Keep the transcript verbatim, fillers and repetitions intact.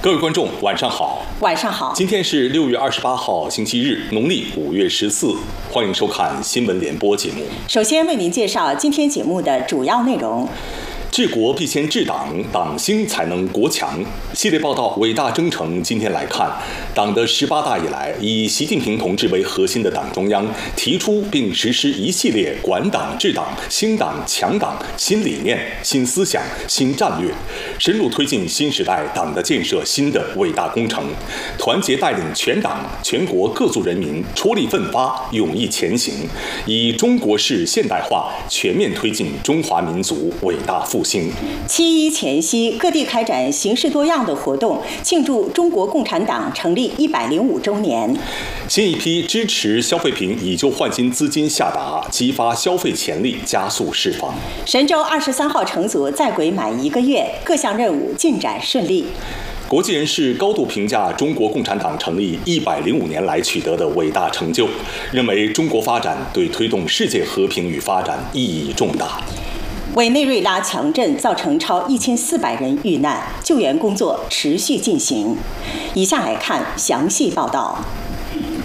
各位观众，晚上好。 晚上好。 今天是六月二十八号，星期日，农历五月十四。欢迎收看新闻联播节目。 首先为您介绍今天节目的主要内容。 治国必先治党，党兴才能国强。系列报道伟大征程，今天来看，党的十八大以来，以习近平同志为核心的党中央提出并实施一系列管党治党、兴党强党新理念、新思想、新战略，深入推进新时代党的建设新的伟大工程，团结带领全党全国各族人民出力奋发，勇毅前行，以中国式现代化全面推进中华民族伟大复兴。 七一前夕，各地开展形式多样的活动，庆祝中国共产党成立一百零五周年。 新一批支持消费品以旧换新资金下达，激发消费潜力，加速释放。 神舟二十三号乘组在轨满一个月，各项任务进展顺利。 国际人士高度评价中国共产党成立一百零五年来取得的伟大成就，认为中国发展对推动世界和平与发展意义重大。 委内瑞拉强震造成超一千四百人遇难，救援工作持续进行。以下来看详细报道。